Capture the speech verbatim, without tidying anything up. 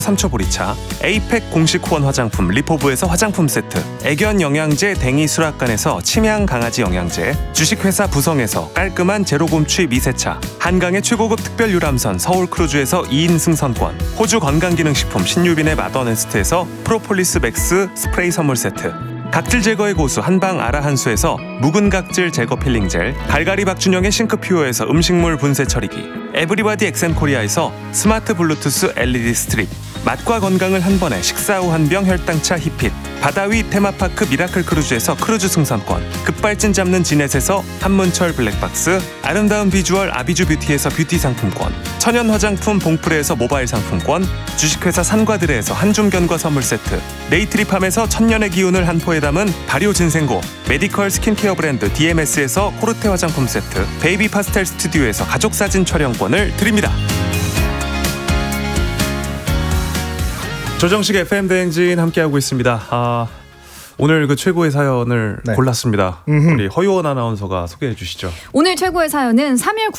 삼초 보리차, 에이펙 공식 후원 화장품 리포브에서 화장품 세트, 애견 영양제 댕이 수락관에서 침향 강아지 영양제, 주식회사 부성에서 깔끔한 제로곰취 미세차, 한강의 최고급 특별 유람선 서울크루즈에서 이 인 승선권, 호주 건강기능식품 신유빈의 마더네스트에서 프로폴리스 맥스 스프레이 선물 세트, 각질 제거의 고수 한방 아라한수에서 묵은 각질 제거 필링 젤, 갈갈이 박준영의 싱크퓨어에서 음식물 분쇄 처리기, 에브리바디 엑센코리아에서 스마트 블루투스 엘이디 스트립, 맛과 건강을 한 번에 식사 후 한 병 혈당차 히핏, 바다위 테마파크 미라클 크루즈에서 크루즈 승선권, 급발진 잡는 지넷에서 한문철 블랙박스, 아름다운 비주얼 아비주 뷰티에서 뷰티 상품권, 천연 화장품 봉프레에서 모바일 상품권, 주식회사 산과드레에서 한줌견과 선물 세트, 네이트리팜에서 천년의 기운을 한 포에 담은 발효 진생고, 메디컬 스킨케어 브랜드 디엠에스에서 코르테 화장품 세트, 베이비 파스텔 스튜디오에서 가족사진 촬영권을 드립니다. 조정식의 에프엠 대행진 함께하고 있습니다. 아, 오늘 그 최고의 사연을 네. 골랐습니다. 음흠. 우리 허유원 아나운서가 소개해 주시죠. 오늘 최고의 사연은 삼일구